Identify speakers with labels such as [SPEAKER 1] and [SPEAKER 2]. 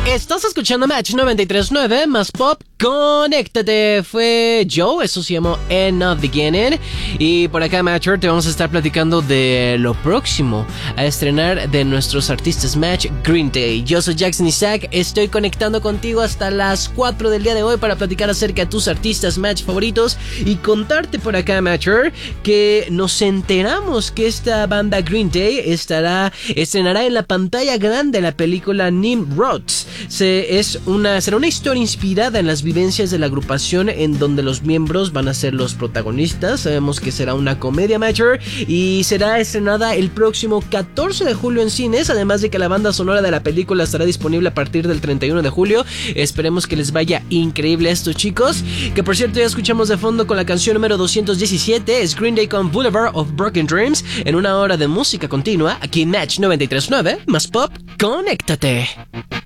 [SPEAKER 1] Estás escuchando Match 93.9 más Pop. Conéctate. Fue Joe, eso se llamó End of Beginning. Y por acá, Matcher, te vamos a estar platicando de lo próximo a estrenar de nuestros artistas Match, Green Day. Yo soy Jackson Isaac, estoy conectando contigo hasta las 4 del día de hoy para platicar acerca de tus artistas Match favoritos y contarte por acá, Matcher, que nos enteramos que esta banda Green Day estrenará en la pantalla grande la película Nimrod. Será una historia inspirada en las vivencias de la agrupación, en donde los miembros van a ser los protagonistas. Sabemos que será una comedia, Matcher, y será estrenada el próximo 14 de julio en cines, además de que la banda sonora de la película estará disponible a partir del 31 de julio. Esperemos que les vaya increíble a estos chicos, que por cierto ya escuchamos de fondo con la canción número 217, es Green Day con Boulevard of Broken Dreams, en una hora de música continua, aquí en Match 93.9, más Pop, conéctate.